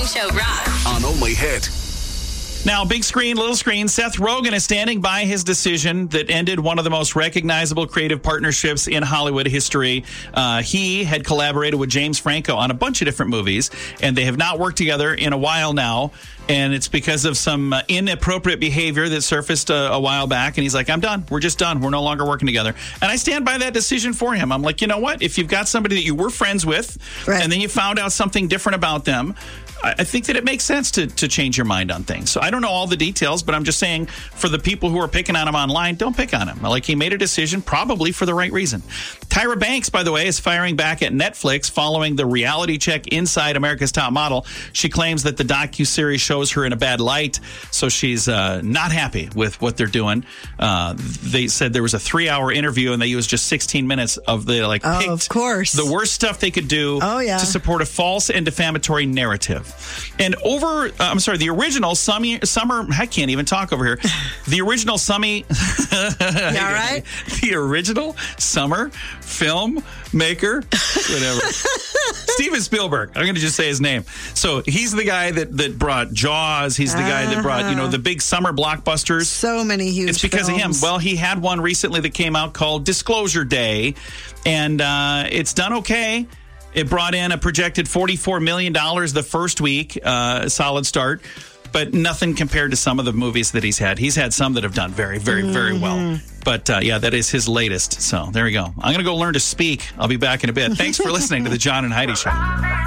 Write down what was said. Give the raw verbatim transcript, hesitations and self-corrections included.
Show rocks. On Only Hit. Now, big screen, little screen, Seth Rogen is standing by his decision that ended one of the most recognizable creative partnerships in Hollywood history. Uh, he had collaborated with James Franco on a bunch of different movies, and they have not worked together in a while now. And it's because of some uh, inappropriate behavior that surfaced uh, a while back. And he's like, I'm done. We're just done. We're no longer working together. And I stand by that decision for him. I'm like, you know what? If you've got somebody that you were friends with, right, and then you found out something different about them, I think that it makes sense to, to change your mind on things. So I don't know all the details, but I'm just saying for the people who are picking on him online, don't pick on him. Like, he made a decision probably for the right reason. Tyra Banks, by the way, is firing back at Netflix following the reality check Inside America's Top Model. She claims that the docuseries shows her in a bad light, so she's uh, not happy with what they're doing. Uh, they said there was a three-hour interview, and they used just sixteen minutes of the, like, oh, picked of course, the worst stuff they could do oh, yeah. to support a false and defamatory narrative. And over, uh, I'm sorry, the original Summer, Summer, I can't even talk over here. The original Summy, yeah, all right? The original Summer film maker, whatever. Steven Spielberg. I'm going to just say his name. So he's the guy that, that brought Jaws. He's the guy that brought, you know, the big summer blockbusters. So many huge It's because films. of him. Well, he had one recently that came out called Disclosure Day, and uh, it's done okay. It brought in a projected forty-four million dollars the first week, uh, a solid start, but nothing compared to some of the movies that he's had. He's had some that have done very, very, mm-hmm. very well. But, uh, yeah, that is his latest. So there we go. I'm going to go learn to speak. I'll be back in a bit. Thanks for listening to the John and Heidi Show.